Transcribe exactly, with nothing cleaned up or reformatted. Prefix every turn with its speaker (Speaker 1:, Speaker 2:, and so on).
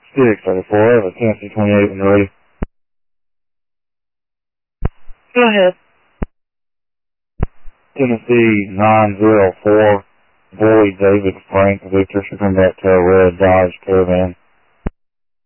Speaker 1: six thirty-four, over Tennessee twenty-eight when you're ready.
Speaker 2: Go ahead.
Speaker 1: Tennessee nine zero four, Boyd David Frank Victor, should come back to a red Dodge Caravan.